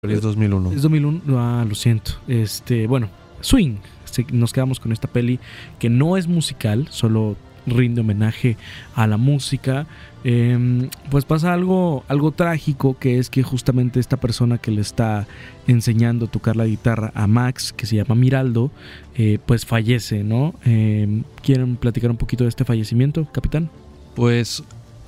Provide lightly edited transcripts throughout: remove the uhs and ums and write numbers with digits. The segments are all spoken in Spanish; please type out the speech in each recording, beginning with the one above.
Pero es 2001. Es 2001, lo siento. Bueno, Swing. Nos quedamos con esta peli que no es musical, solo rinde homenaje a la música. Pues pasa algo trágico, que es que justamente esta persona que le está enseñando a tocar la guitarra a Max, que se llama Miraldo, pues fallece, ¿no? ¿Quieren platicar un poquito de este fallecimiento, capitán? Pues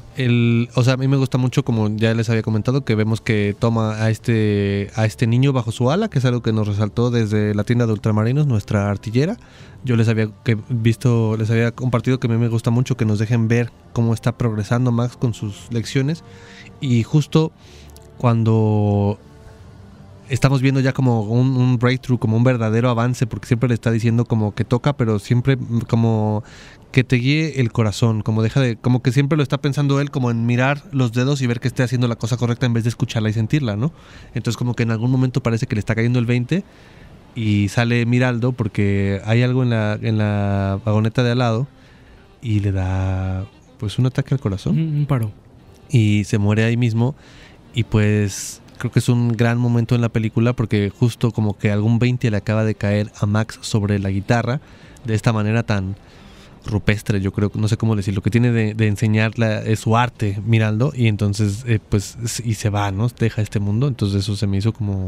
a mí me gusta mucho, como ya les había comentado, que vemos que toma a este niño bajo su ala, que es algo que nos resaltó desde la tienda de ultramarinos, nuestra artillera. Yo les había compartido que a mí me gusta mucho que nos dejen ver cómo está progresando Max con sus lecciones, y justo cuando estamos viendo ya como un breakthrough, como un verdadero avance, porque siempre le está diciendo como que toca, pero siempre como que te guíe el corazón, como que siempre lo está pensando él, como en mirar los dedos y ver que esté haciendo la cosa correcta en vez de escucharla y sentirla, ¿no? Entonces como que en algún momento parece que le está cayendo el 20 y sale Miraldo porque hay algo en la vagoneta de al lado y le da pues un ataque al corazón. Un paro. Y se muere ahí mismo, y pues creo que es un gran momento en la película porque justo como que algún 20 le acaba de caer a Max sobre la guitarra de esta manera tan rupestre, yo creo, no sé cómo decirlo, que tiene de enseñarle su arte Miraldo, y entonces pues y se va, ¿no? Deja este mundo. Entonces eso se me hizo como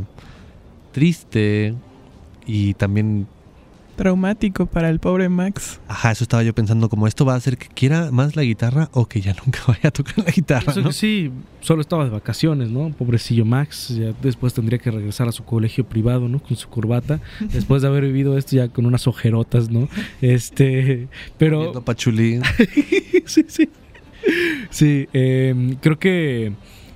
triste y también traumático para el pobre Max. Ajá, eso estaba yo pensando, como esto va a hacer que quiera más la guitarra o que ya nunca vaya a tocar la guitarra, eso, ¿no? Sí, solo estaba de vacaciones, ¿no? Pobrecillo Max, ya después tendría que regresar a su colegio privado, ¿no? Con su corbata, después de haber vivido esto ya con unas ojerotas, ¿no? Pero... Viendo Pachulín. Sí. Sí, creo que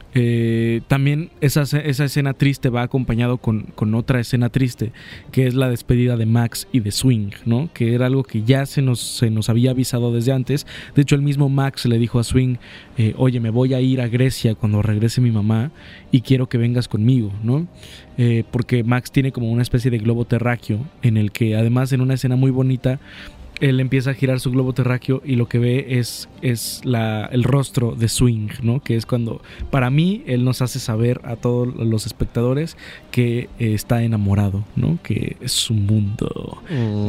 también esa escena triste va acompañado con otra escena triste, que es la despedida de Max y de Swing, ¿no? Que era algo que ya se nos había avisado desde antes. De hecho, el mismo Max le dijo a Swing, oye, me voy a ir a Grecia cuando regrese mi mamá y quiero que vengas conmigo, ¿no? Porque Max tiene como una especie de globo terráqueo en el que, además, en una escena muy bonita, él empieza a girar su globo terráqueo y lo que ve es el rostro de Swing, ¿no? Que es cuando, para mí, él nos hace saber a todos los espectadores que está enamorado, ¿no? Que es su mundo.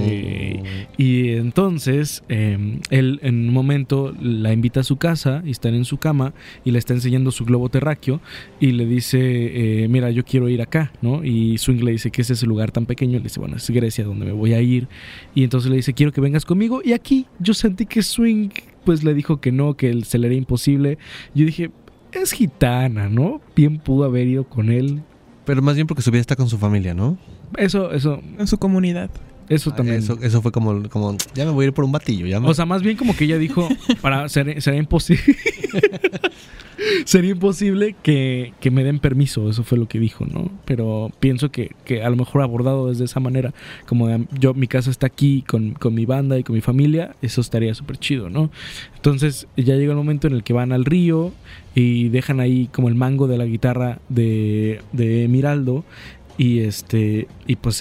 Y entonces, él en un momento la invita a su casa y están en su cama y le está enseñando su globo terráqueo y le dice, mira, yo quiero ir acá, ¿no? Y Swing le dice que es ese lugar tan pequeño. Le dice, bueno, es Grecia donde me voy a ir. Y entonces le dice, quiero que vengas conmigo. Y aquí yo sentí que Swing pues le dijo que no, que se le era imposible. Yo dije, es gitana, ¿no? Bien pudo haber ido con él. Pero más bien porque su vida está con su familia, ¿no? Eso en su comunidad. Eso también. Eso fue como ya me voy a ir por un batillo. O sea, más bien como que ella dijo, sería imposible. Sería imposible que me den permiso. Eso fue lo que dijo, ¿no? Pero pienso que a lo mejor abordado desde esa manera, como mi casa está aquí con mi banda y con mi familia, eso estaría súper chido, ¿no? Entonces ya llega el momento en el que van al río y dejan ahí como el mango de la guitarra de Miraldo y pues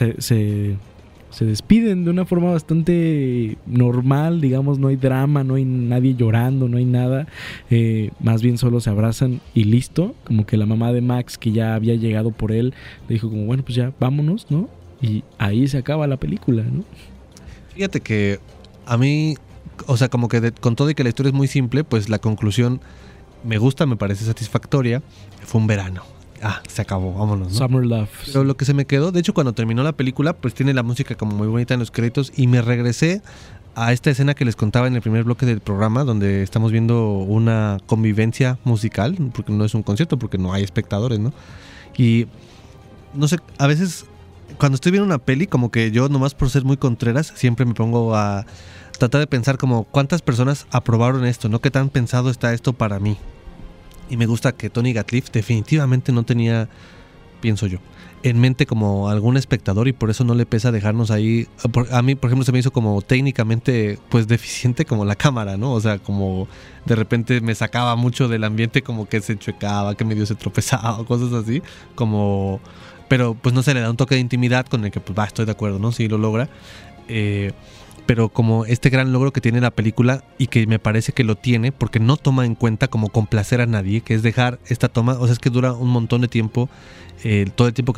se despiden de una forma bastante normal, digamos, no hay drama, no hay nadie llorando, no hay nada, más bien solo se abrazan y listo. Como que la mamá de Max, que ya había llegado por él, le dijo como, bueno, pues ya vámonos, ¿no? Y ahí se acaba la película, ¿no? Fíjate que a mí, o sea, como que con todo y que la historia es muy simple, pues la conclusión me gusta, me parece satisfactoria. Fue un verano. Se acabó, vámonos, ¿no? Summer Love. Pero lo que se me quedó, de hecho, cuando terminó la película, pues tiene la música como muy bonita en los créditos, y me regresé a esta escena que les contaba en el primer bloque del programa, donde estamos viendo una convivencia musical, porque no es un concierto, porque no hay espectadores, ¿no? Y no sé, a veces cuando estoy viendo una peli, como que yo nomás por ser muy contreras, siempre me pongo a tratar de pensar como cuántas personas aprobaron esto, ¿no? ¿Qué tan pensado está esto para mí? Y me gusta que Tony Gatliff definitivamente no tenía, pienso yo, en mente como algún espectador, y por eso no le pesa dejarnos ahí. A mí, por ejemplo, se me hizo como técnicamente pues deficiente como la cámara, ¿no? O sea, como de repente me sacaba mucho del ambiente, como que se chuecaba, que medio se tropezaba, cosas así, como... Pero pues no se le da un toque de intimidad con el que pues estoy de acuerdo, ¿no? Sí lo logra. pero como este gran logro que tiene la película y que me parece que lo tiene porque no toma en cuenta como complacer a nadie, que es dejar esta toma, o sea, es que dura un montón de tiempo, todo el tiempo que